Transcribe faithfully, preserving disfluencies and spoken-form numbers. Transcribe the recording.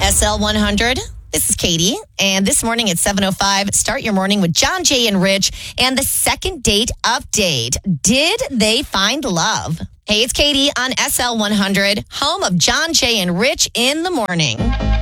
S L one hundred. This is Katie, and this morning at seven oh five, start your morning with John, Jay, and Rich, and the second date update. Did they find love? Hey, it's Katie on S L one hundred, home of John, Jay, and Rich in the morning.